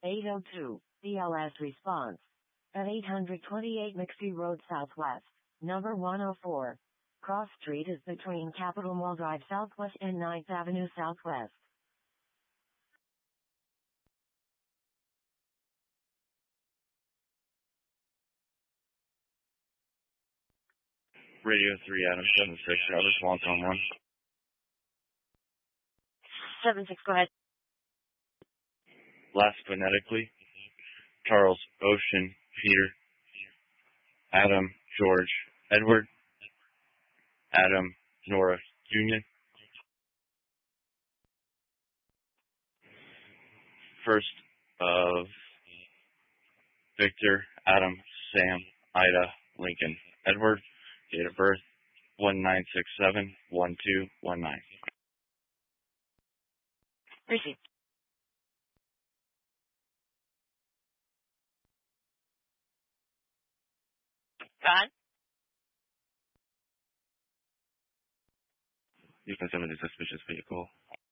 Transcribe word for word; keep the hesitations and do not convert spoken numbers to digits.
eight oh two, B L S response. At eight twenty-eight McPhee Road Southwest, number one oh four. Cross Street is between Capitol Mall Drive Southwest and ninth Avenue Southwest. Radio three, Adam seven six, Robert Swanton one. seven six, go ahead. Last phonetically, Charles, Ocean, Peter, Adam, George, Edward, Adam, Nora, Union. First of Victor, Adam, Sam, Ida, Lincoln, Edward. Date of birth, one nine six seven one two one nine. Proceed. God? You consider this suspicious vehicle.